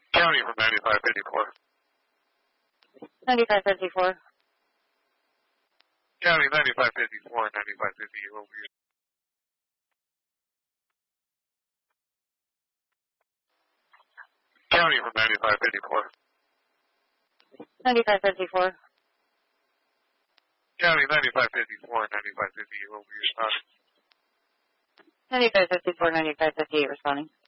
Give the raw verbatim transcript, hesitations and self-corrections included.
County from ninety-five fifty-four. ninety-five fifty-four. County ninety-five fifty-four, ninety-five fifty, over here. County from ninety-five fifty-four. ninety-five fifty-four. County ninety-five fifty-four, ninety-five fifty, over your spot. ninety-five fifty-four, ninety-five fifty-eight responding.